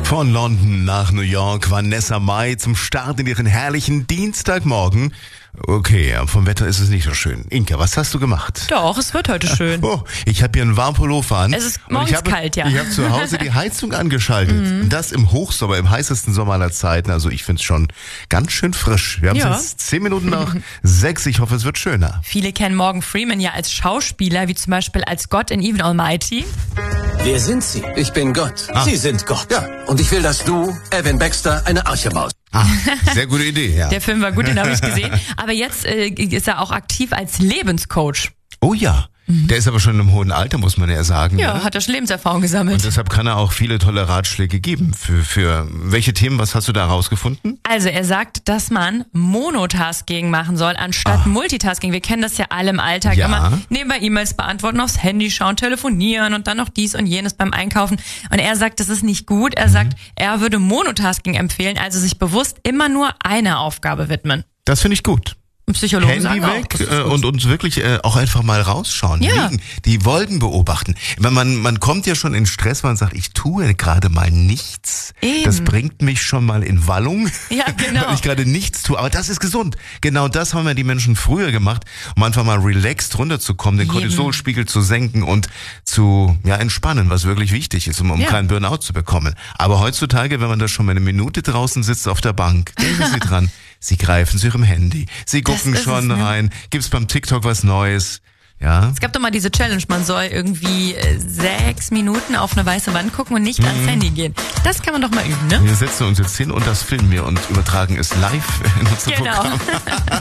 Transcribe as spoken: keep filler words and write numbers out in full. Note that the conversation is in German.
Von London nach New York, Vanessa Mai zum Start in ihren herrlichen Dienstagmorgen. Okay, vom Wetter ist es nicht so schön. Inka, was hast du gemacht? Doch, es wird heute schön. Oh, ich habe hier einen Warmpullover an. Es ist morgens ich habe, kalt, ja. Ich habe zu Hause die Heizung angeschaltet. Mhm. Das im Hochsommer, im heißesten Sommer aller Zeiten. Also ich find's schon ganz schön frisch. Wir haben Ja. jetzt zehn Minuten nach sechs. Ich hoffe, es wird schöner. Viele kennen Morgan Freeman ja als Schauspieler, wie zum Beispiel als Gott in Even Almighty. Wer sind Sie? Ich bin Gott. Ah. Sie sind Gott. Ja, und ich will, dass du, Evan Baxter, eine Arche baust. Ah, sehr gute Idee, ja. Der Film war gut, den habe ich gesehen. Aber jetzt äh, ist er auch aktiv als Lebenscoach. Oh ja, der ist aber schon im hohen Alter, muss man ja sagen. Ja, ne? hat er schon Lebenserfahrung gesammelt. Und deshalb kann er auch viele tolle Ratschläge geben. Für, für welche Themen, was hast du da rausgefunden? Also er sagt, dass man Monotasking machen soll, anstatt Ah. Multitasking. Wir kennen das ja alle im Alltag. Ja. Immer nebenbei E-Mails beantworten, aufs Handy schauen, telefonieren und dann noch dies und jenes beim Einkaufen. Und er sagt, das ist nicht gut. Er Mhm. sagt, er würde Monotasking empfehlen, also sich bewusst immer nur einer Aufgabe widmen. Das finde ich gut. Psychologen Handy sagen auch, weg das ist äh, gut. und uns wirklich äh, auch einfach mal rausschauen, Ja. liegen, die Wolken beobachten. Wenn man man kommt ja schon in Stress, wenn man sagt, ich tue gerade mal nichts. Eben. Das bringt mich schon mal in Wallung, Ja, genau. weil ich gerade nichts tue. Aber das ist gesund. Genau das haben ja die Menschen früher gemacht, um einfach mal relaxed runterzukommen, den Eben. Cortisolspiegel zu senken und zu ja entspannen, was wirklich wichtig ist, um, um Ja. keinen Burnout zu bekommen. Aber heutzutage, wenn man da schon mal eine Minute draußen sitzt auf der Bank, denken Sie dran, Sie greifen zu Ihrem Handy, Sie gucken ist schon es, ne? rein, gibt's beim TikTok was Neues, ja? Es gab doch mal diese Challenge, man soll irgendwie äh, sechs Minuten auf eine weiße Wand gucken und nicht ans Handy gehen. Das kann man doch mal üben, ne? Wir setzen uns jetzt hin und das filmen wir und übertragen es live in unser Genau. Programm.